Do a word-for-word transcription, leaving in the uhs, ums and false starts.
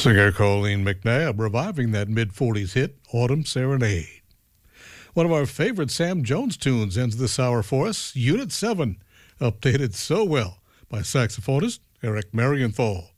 Singer Colleen McNabb reviving that mid-forties hit, Autumn Serenade. One of our favorite Sam Jones tunes ends this hour for us, Unit seven, updated so well by saxophonist Eric Marienthal.